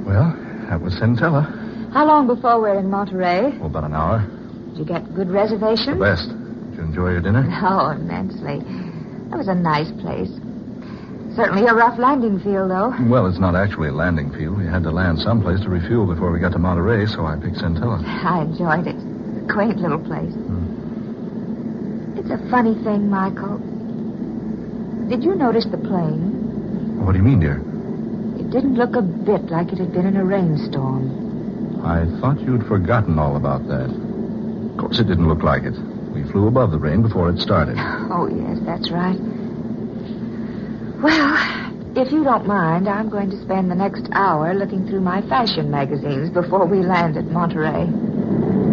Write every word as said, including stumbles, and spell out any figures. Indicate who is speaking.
Speaker 1: Well, that was Centella.
Speaker 2: How long before we're in Monterey?
Speaker 1: Oh, about an hour.
Speaker 2: Did you get good reservations?
Speaker 1: The best. Did you enjoy your dinner?
Speaker 2: Oh, immensely. That was a nice place. Certainly a rough landing field, though.
Speaker 1: Well, it's not actually a landing field. We had to land someplace to refuel before we got to Monterey, so I picked Centella.
Speaker 2: I enjoyed it. A quaint little place.
Speaker 1: Hmm.
Speaker 2: It's a funny thing, Michael. Did you notice the plane?
Speaker 1: What do you mean, dear?
Speaker 2: It didn't look a bit like it had been in a rainstorm.
Speaker 1: I thought you'd forgotten all about that. Of course it didn't look like it. We flew above the rain before it started.
Speaker 2: Oh, yes, that's right. Well, if you don't mind, I'm going to spend the next hour looking through my fashion magazines before we land at Monterey.